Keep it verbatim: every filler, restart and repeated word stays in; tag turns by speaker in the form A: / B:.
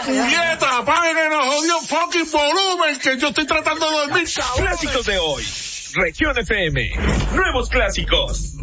A: puñeta, apaguen el jodido fucking volumen que yo estoy tratando de dormir.
B: Clásicos de hoy. Región F M. Nuevos clásicos.